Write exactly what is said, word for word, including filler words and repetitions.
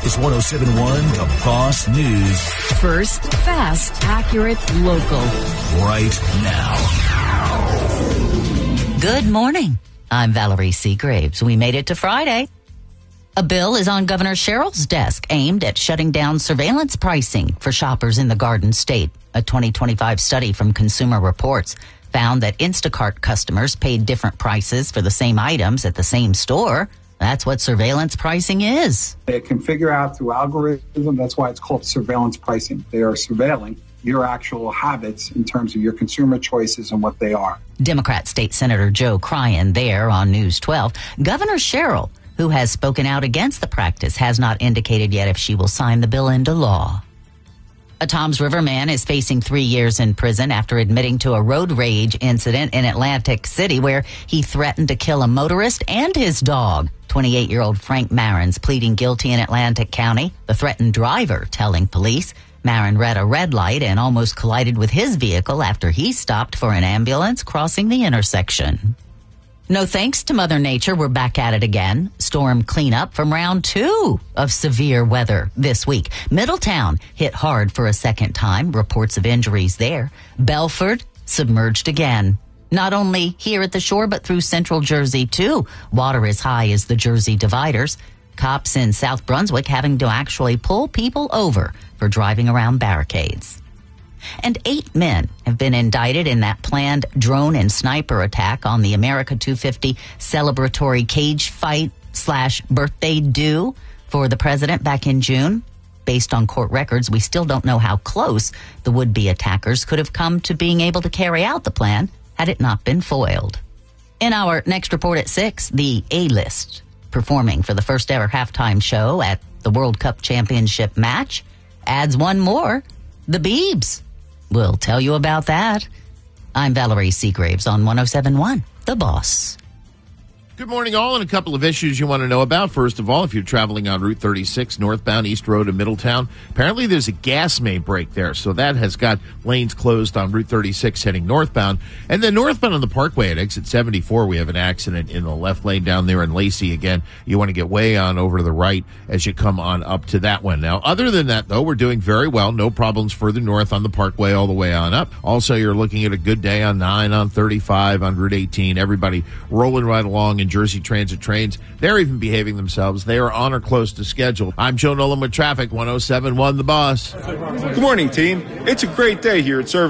is one oh seven point one The Boss News. First, fast, accurate, local. Right now. Good morning. I'm Valerie Seagraves. We made it to Friday. A bill is on Governor Sherrill's desk aimed at shutting down surveillance pricing for shoppers in the Garden State. A twenty twenty-five study from Consumer Reports found that Instacart customers paid different prices for the same items at the same store. That's what surveillance pricing is. They can figure out through algorithm. That's why it's called surveillance pricing. They are surveilling your actual habits in terms of your consumer choices and what they are. Democrat State Senator Joe Cryan there on News twelve. Governor Sherrill, who has spoken out against the practice, has not indicated yet if she will sign the bill into law. A Toms River man is facing three years in prison after admitting to a road rage incident in Atlantic City where he threatened to kill a motorist and his dog. twenty-eight-year-old Frank Marin's pleading guilty in Atlantic County. The threatened driver telling police Marin read a red light and almost collided with his vehicle after he stopped for an ambulance crossing the intersection. No thanks to Mother Nature, we're back at it again. Storm cleanup from round two of severe weather this week. Middletown hit hard for a second time. Reports of injuries there. Belford submerged again. Not only here at the shore, but through central Jersey, too. Water as high as the Jersey dividers. Cops in South Brunswick having to actually pull people over for driving around barricades. And eight men have been indicted in that planned drone and sniper attack on the America two fifty celebratory cage fight slash birthday do for the president back in June. Based on court records, we still don't know how close the would-be attackers could have come to being able to carry out the plan had it not been foiled. In our next report at six, the A-List performing for the first ever halftime show at the World Cup Championship match adds one more, the Biebs. We'll tell you about that. I'm Valerie Seagraves on one oh seven point one The Boss. Good morning, all, and a couple of issues you want to know about. First of all, if you're traveling on Route thirty-six, northbound East Road to Middletown, apparently there's a gas main break there, so that has got lanes closed on Route thirty-six heading northbound. And then northbound on the Parkway at exit seventy-four, we have an accident in the left lane down there in Lacey. Again, you want to get way on over to the right as you come on up to that one. Now, other than that, though, we're doing very well. No problems further north on the Parkway all the way on up. Also, you're looking at a good day on nine, on thirty-five, on Route eighteen. Everybody rolling right along in Jersey Transit trains. They're even behaving themselves. They are on or close to schedule. I'm Joe Nolan with traffic, one oh seven point one The Boss. Good morning, team. It's a great day here at Service.